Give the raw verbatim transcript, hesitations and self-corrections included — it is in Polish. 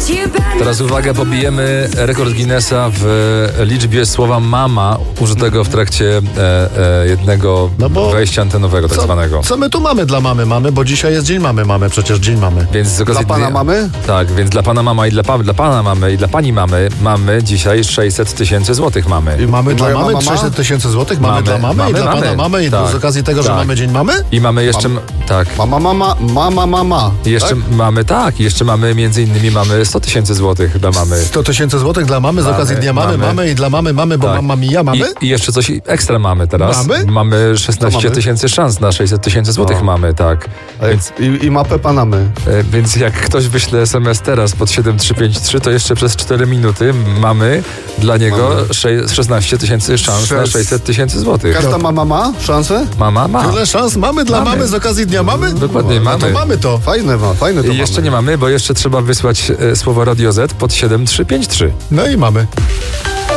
Teraz uwaga, pobijemy rekord Guinnessa w liczbie słowa mama użytego w trakcie e, e, jednego No bo wejścia antenowego tak co, zwanego. co my tu mamy dla mamy mamy, bo dzisiaj jest dzień mamy mamy, przecież dzień mamy. Więc z okazji Dla pana dnia- mamy? Tak, więc dla pana mama i dla, pa, dla pana mamy i dla pani mamy mamy dzisiaj sześćset tysięcy złotych mamy. I mamy I dla moja mamy mama ma? sześćset tysięcy złotych, mamy, Mamy, dla mamy, mamy, i dla mamy. pana mamy i Tak, z okazji tego, że tak. mamy dzień mamy? I mamy jeszcze, tak, Mama, mama, mama, mama. i jeszcze Tak? mamy, tak, i jeszcze mamy między innymi mamy sto tysięcy złotych dla mamy. sto tysięcy złotych dla mamy z Mamy, okazji dnia mamy, mamy. mamy i dla mamy mamy, bo Tak. mama mija mamy? I, I jeszcze coś ekstra mamy teraz. Mamy? Mamy szesnaście mamy? tysięcy szans na sześćset tysięcy złotych O. mamy, tak. Więc, I, I mapę panamy. e, więc jak ktoś wyśle es em es teraz pod siedem trzy pięć trzy, to jeszcze przez cztery minuty mamy dla niego sze- szesnaście tysięcy szans na Szes- sześćset tysięcy złotych. Każda mama ma szansę? Mama ma. Tyle szans mamy dla Mamy. mamy z okazji dnia mamy? Dokładnie, No to mamy. mamy to. Fajne ma, fajne to I jeszcze mamy. nie mamy, bo jeszcze trzeba wysłać e, słowo Radio Z pod siedem trzy pięć trzy. No i mamy.